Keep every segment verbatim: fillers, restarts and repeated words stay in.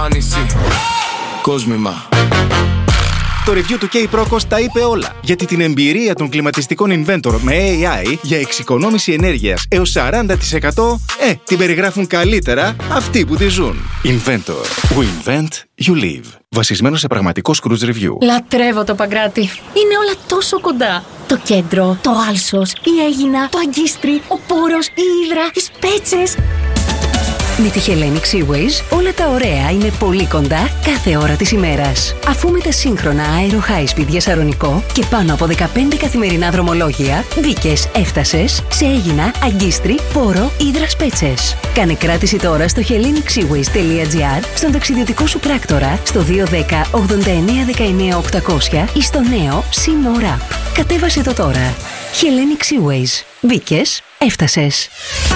εμφάνιση. Κόσμημα. Το review του K-Procos τα είπε όλα. Γιατί την εμπειρία των κλιματιστικών Inventor με έι άι για εξοικονόμηση ενέργειας έως σαράντα τοις εκατό, ε, την περιγράφουν καλύτερα αυτοί που τη ζουν. Inventor. We invent, you live. Βασισμένο σε πραγματικό Cruise Review. Λατρεύω το Παγκράτη. Είναι όλα τόσο κοντά. Το κέντρο, το Άλσος, η Αίγινα, το Αγκίστρι, ο Πόρος, η Ύδρα, οι Σπέτσες. Με τη Hellenic Seaways όλα τα ωραία είναι πολύ κοντά κάθε ώρα της ημέρας. Αφού με τα σύγχρονα Aero High Speed για Σαρονικό και πάνω από δεκαπέντε καθημερινά δρομολόγια, μπήκες, έφτασες σε Αίγινα, Αγκίστρι, Πόρο, Ύδρα, Σπέτσες. Κάνε κράτηση τώρα στο hellenic seaways τελεία gr, στον ταξιδιωτικό σου πράκτορα, στο δύο ένα μηδέν ογδόντα εννέα δεκαεννέα οκτακόσια ή στο νέο Sino App. Κατέβασε το τώρα. Hellenic Seaways. Μπήκες, έφτασες.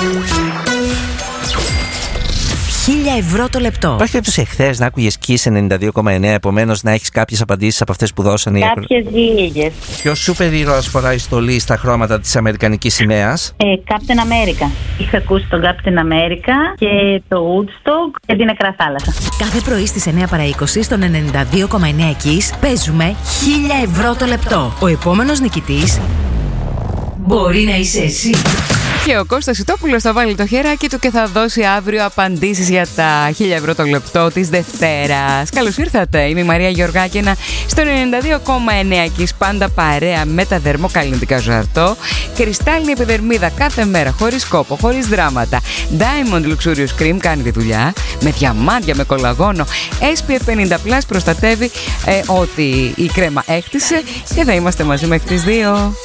Χίλια ευρώ το λεπτό. Υπάρχει περίπτωση εχθές να άκουγες Kiss ενενήντα δύο κόμμα εννέα, επομένως να έχεις κάποιες απαντήσεις από αυτές που δώσανε οι Κάποιες λίγες. Ποιος σούπερ ήρωας φοράει στολή στα χρώματα της αμερικανικής σημαίας? Ε, Captain America. Είχα ακούσει τον Captain America και το Woodstock και την Νεκρά Θάλασσα. Κάθε πρωί στις εννέα παρά είκοσι στον ενενήντα δύο κόμμα εννέα Kiss παίζουμε χίλια ευρώ το λεπτό. Ο επόμενος νικητής μπορεί να είσαι εσύ. Και ο Κώστας Ιτόπουλος θα βάλει το χεράκι του και θα δώσει αύριο απαντήσεις για τα χίλια ευρώ το λεπτό της Δευτέρας. Καλώς ήρθατε, είμαι η Μαρία Γεωργάκηνα στον ενενήντα δύο κόμμα εννέα Kiss, πάντα παρέα με τα δερμοκαλλιντικά Ζαρτό. Κρυστάλλινη επιδερμίδα κάθε μέρα, χωρίς κόπο, χωρίς δράματα. Diamond Luxurious Cream κάνει τη δουλειά, με διαμάντια, με κολαγόνο. ες πι εφ πενήντα πλας προστατεύει ε, ότι η κρέμα έκτισε και θα είμαστε μαζί μέχρι τις δύο.